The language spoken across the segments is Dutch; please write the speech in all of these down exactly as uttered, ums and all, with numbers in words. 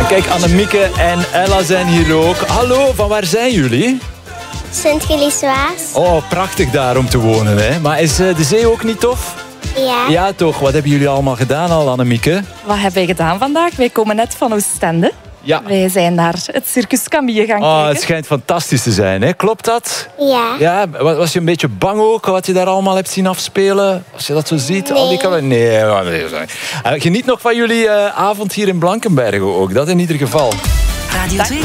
Kijk, Annemieke en Ella zijn hier ook. Hallo, van waar zijn jullie? Sint-Gilles-Waas. Oh, prachtig daar om te wonen, hè. Maar is uh, de zee ook niet tof? Ja. Ja, toch. Wat hebben jullie allemaal gedaan al, Annemieke? Wat hebben wij gedaan vandaag? Wij komen net van Oostende. Ja. Wij zijn naar het Circus Camille gaan Oh, kijken. het schijnt fantastisch te zijn, hè? Klopt dat? Ja. Ja, was je een beetje bang ook wat je daar allemaal hebt zien afspelen? Als je dat zo ziet, Nee. al die kamers. Nee, nee, sorry. Uh, geniet nog van jullie uh, avond hier in Blankenberge ook. Dat in ieder geval. Radio twee.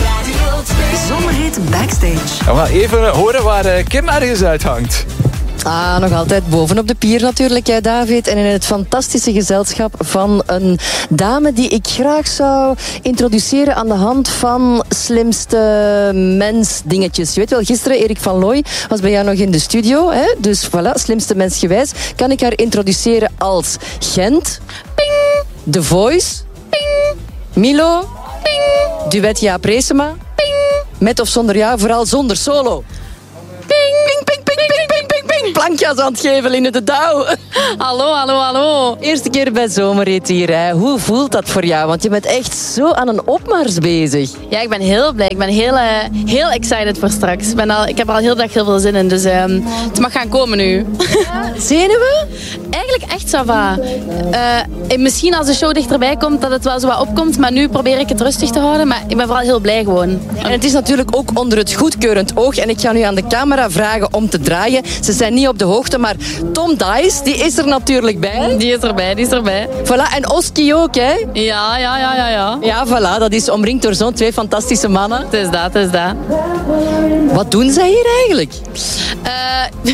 Zomerhit Backstage. We gaan even horen waar uh, Kim ergens uithangt. Ah, nog altijd bovenop de pier natuurlijk, hè, David. En in het fantastische gezelschap van een dame die ik graag zou introduceren aan de hand van slimste mens dingetjes. Je weet wel, gisteren Erik van Looy was bij jou nog in de studio. Hè? Dus voilà, slimste mens gewijs. Kan ik haar introduceren als Gent. Ping. The Voice. Ping. Milo. Ping. Duet Jaap Reesema. Ping. Met of zonder jou, vooral zonder solo. Ping, ping, ping, ping, ping, ping, ping, ping. Plankjas aan het geven, Line de Douw. Hallo, hallo, hallo. Eerste keer bij Zomerhit hier. Hè. Hoe voelt dat voor jou? Want je bent echt zo aan een opmars bezig. Ja, ik ben heel blij. Ik ben heel, uh, heel excited voor straks. Ik, ben al, ik heb er al heel dag heel veel zin in, dus uh, het mag gaan komen nu. Zenuwen? Eigenlijk echt ça va. Uh, misschien als de show dichterbij komt, dat het wel zo wat opkomt, maar nu probeer ik het rustig te houden. Maar ik ben vooral heel blij gewoon. En het is natuurlijk ook onder het goedkeurend oog. En ik ga nu aan de camera vragen om te draaien. Ze zijn niet op de hoogte, maar Tom Dice, die is er natuurlijk bij. Die is erbij, die is erbij. Voilà, en Oski ook, hè? Ja, ja, ja, ja, ja. Ja, voilà, dat is omringd door zo'n twee fantastische mannen. Het is dat, het is dat. Wat doen zij hier eigenlijk? Uh,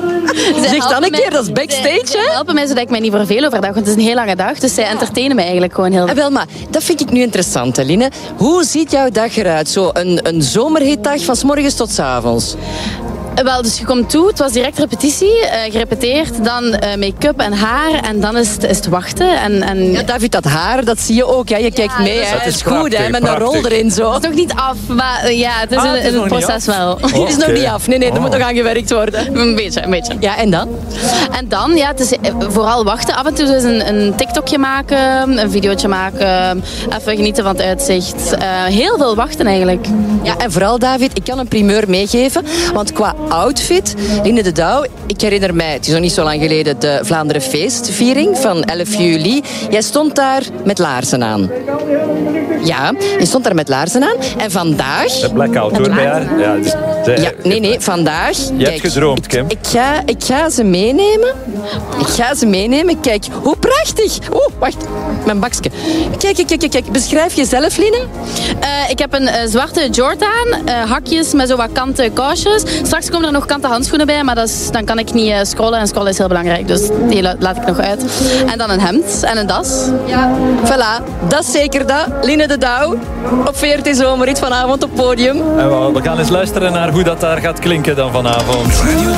zeg dan een keer, dat is backstage, zij, hè? Ze helpen mij zodat ik mij niet verveel overdag, want het is een heel lange dag. Dus zij entertainen mij eigenlijk gewoon heel... Ah, wel, maar dat vind ik nu interessant, hè, Line. Hoe ziet jouw dag eruit? Zo een, een zomerhitdag van 's morgens tot 's avonds. Wel, dus je komt toe, het was direct repetitie, uh, gerepeteerd, dan uh, make-up en haar en dan is het, is het wachten. En, en... Ja, David, dat haar, dat zie je ook. Hè. Je kijkt mee, dat hè. is Het is goed, prachtig, hè, met een prachtig. rol erin zo. Het is nog niet af, maar uh, ja, het is Ah, in, het is in nog het niet proces af? wel. Het is nog Oké. niet af. Nee, nee, er Oh. moet nog aan gewerkt worden. Een beetje, een beetje. Ja, en dan? En dan, ja, het is uh, vooral wachten. Af en toe dus een, een TikTokje maken, een videootje maken, even genieten van het uitzicht. Uh, heel veel wachten eigenlijk. Ja, en vooral, David, ik kan een primeur meegeven. Want qua outfit, Line de Douw, ik herinner mij, het is nog niet zo lang geleden, de Vlaanderen Feestviering van elf juli. Jij stond daar met laarzen aan. Ja, je stond daar met laarzen aan. En vandaag... De blackout hoor bij haar. Ja, dus, de, Ja, nee, nee, vandaag... Je hebt gedroomd, Kim. Ik ga, ik ga ze meenemen. Ik ga ze meenemen. Kijk, hoe prachtig. Oeh, wacht. Mijn bakje. Kijk, kijk, kijk, kijk. Beschrijf jezelf, Line. Uh, ik heb een uh, zwarte Jordan, uh, hakjes met zo wat kanten kousjes. Straks komen er nog kanten handschoenen bij, maar dat is, dan kan ik niet uh, scrollen. En scrollen is heel belangrijk, dus die la- laat ik nog uit. En dan een hemd en een das. Ja. Voilà, dat is zeker dat. Line de Douw op V R T Zomerhit vanavond op podium. En we, we gaan eens luisteren naar hoe dat daar gaat klinken dan vanavond.